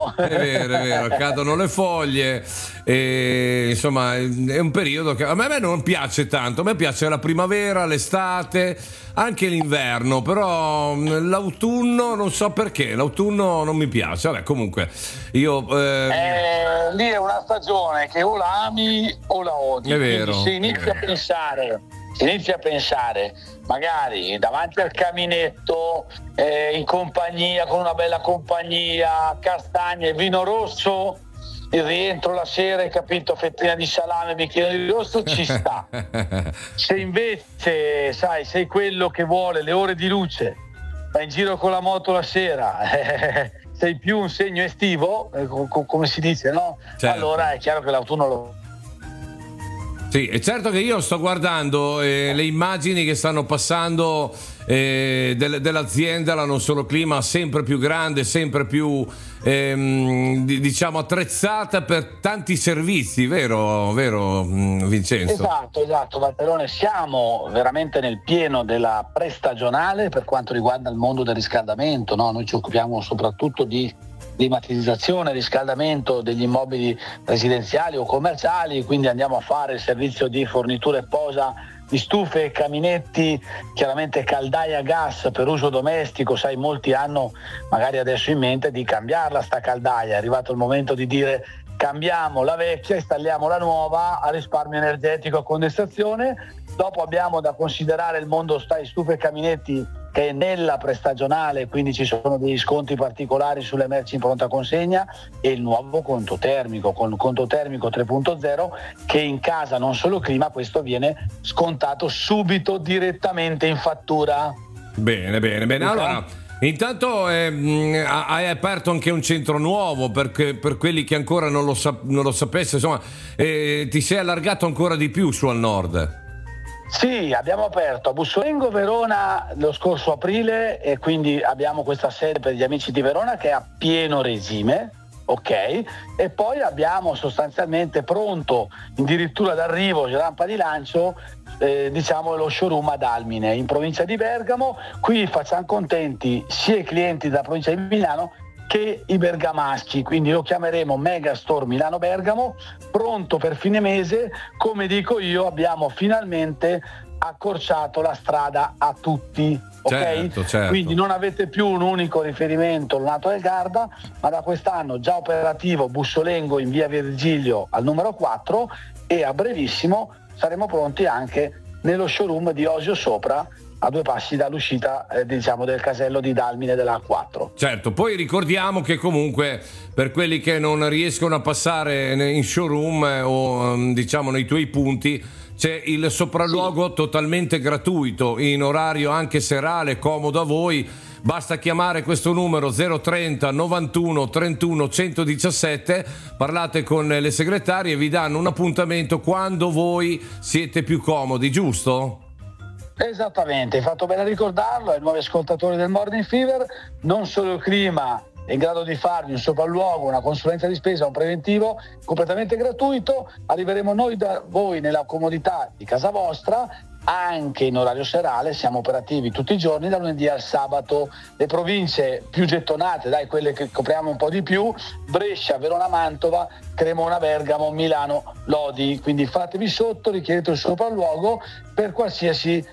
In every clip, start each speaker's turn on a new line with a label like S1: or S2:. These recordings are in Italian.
S1: vero.
S2: È vero, cadono le foglie e insomma è un periodo che a me non piace tanto, a me piace la primavera, l'estate, anche l'inverno, però l'autunno non so perché, l'autunno non mi piace. Vabbè, comunque io
S1: Lì è una stagione che o la ami o la odi.
S2: È vero.
S1: Quindi se inizi a pensare magari davanti al caminetto, in compagnia, con una bella compagnia, castagne, vino rosso, il rientro la sera, hai capito, fettina di salame, bicchiere di rosso, ci sta. Se invece, sai, sei quello che vuole le ore di luce, vai in giro con la moto la sera, sei più un segno estivo, come si dice, no?
S2: Certo.
S1: Allora è chiaro che l'autunno lo...
S2: Sì, è certo che io sto guardando le immagini che stanno passando dell'azienda, la Non Solo Clima, sempre più grande, sempre più diciamo attrezzata per tanti servizi, vero Vincenzo?
S1: Esatto, Valterone, siamo veramente nel pieno della prestagionale per quanto riguarda il mondo del riscaldamento, no? Noi ci occupiamo soprattutto di climatizzazione, riscaldamento degli immobili residenziali o commerciali, quindi andiamo a fare il servizio di fornitura e posa di stufe, caminetti, chiaramente caldaia a gas per uso domestico. Sai, molti hanno magari adesso in mente di cambiarla sta caldaia, è arrivato il momento di dire cambiamo la vecchia, installiamo la nuova a risparmio energetico, a condensazione. Dopo abbiamo da considerare il mondo stufe e caminetti che è nella prestagionale, quindi ci sono degli sconti particolari sulle merci in pronta consegna, e il nuovo conto termico, con il conto termico 3.0, che in casa Non Solo Clima questo viene scontato subito direttamente in fattura.
S2: Bene. Allora, intanto hai aperto anche un centro nuovo, perché per quelli che ancora non lo sapesse, insomma, ti sei allargato ancora di più su al nord.
S1: Sì, abbiamo aperto a Bussolengo, Verona lo scorso aprile, e quindi abbiamo questa sede per gli amici di Verona che è a pieno regime, ok? E poi abbiamo sostanzialmente pronto, addirittura d'arrivo, rampa di lancio, diciamo lo showroom ad Almine, in provincia di Bergamo. Qui facciamo contenti sia i clienti della provincia di Milano che i bergamaschi, quindi lo chiameremo Megastore Milano Bergamo, pronto per fine mese. Come dico io, abbiamo finalmente accorciato la strada a tutti, ok?
S2: Certo.
S1: Quindi non avete più un unico riferimento, Lonato del Garda, ma da quest'anno già operativo Bussolengo in via Virgilio al numero 4, e a brevissimo saremo pronti anche nello showroom di Osio Sopra, a 2 passi dall'uscita diciamo del casello di Dalmine della A4.
S2: Certo, poi ricordiamo che comunque per quelli che non riescono a passare in showroom o diciamo nei tuoi punti, c'è il sopralluogo totalmente gratuito, in orario anche serale, comodo a voi. Basta chiamare questo numero 030 91 31 117, parlate con le segretarie e vi danno un appuntamento quando voi siete più comodi, giusto?
S1: Esattamente, hai fatto bene a ricordarlo. Ai nuovi ascoltatori del Morning Fever, Non Solo Clima è in grado di farvi un sopralluogo, una consulenza di spesa, un preventivo completamente gratuito. Arriveremo noi da voi nella comodità di casa vostra, anche in orario serale. Siamo operativi tutti i giorni, da lunedì al sabato. Le province più gettonate, quelle che copriamo un po' di più: Brescia, Verona, Mantova, Cremona, Bergamo, Milano, Lodi. Quindi fatevi sotto, richiedete il sopralluogo per qualsiasi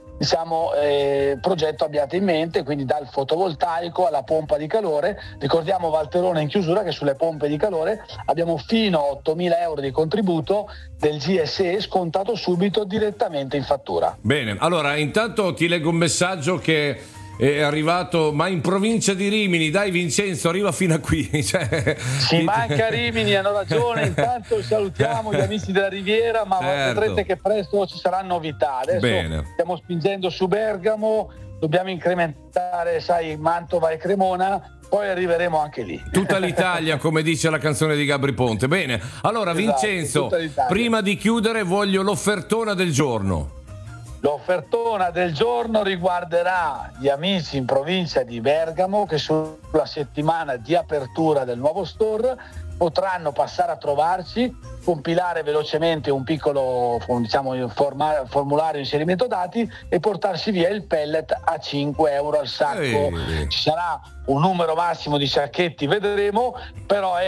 S1: progetto abbiate in mente, quindi dal fotovoltaico alla pompa di calore. Ricordiamo, Valterone, in chiusura, che sulle pompe di calore abbiamo fino a 8.000 euro di contributo del GSE scontato subito direttamente in fattura.
S2: Bene, allora intanto ti leggo un messaggio che è arrivato, ma in provincia di Rimini, dai Vincenzo, arriva fino a qui.
S1: Ci manca Rimini, hanno ragione. Intanto salutiamo gli amici della Riviera, ma vedrete che presto ci saranno novità. Adesso stiamo spingendo su Bergamo, dobbiamo incrementare, Mantova e Cremona, poi arriveremo anche lì.
S2: Tutta l'Italia, come dice la canzone di Gabri Ponte. Bene, allora Vincenzo, prima di chiudere voglio l'offertona del giorno.
S1: L'offertona del giorno riguarderà gli amici in provincia di Bergamo che sulla settimana di apertura del nuovo store potranno passare a trovarci, compilare velocemente un piccolo formulario inserimento dati e portarsi via il pellet a 5 euro al sacco. Ci sarà un numero massimo di sacchetti, vedremo, però